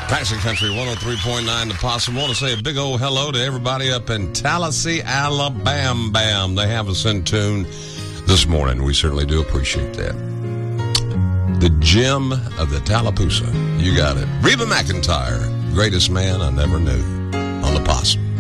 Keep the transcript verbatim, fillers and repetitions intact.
Passing Country one oh three point nine The Possum. Want to say a big old hello to everybody up in Tallahassee, Alabama. Bam. They have us in tune this morning. We certainly do appreciate that. The gem of the Tallapoosa. You got it. Reba McEntire, greatest man I never knew, on The Possum.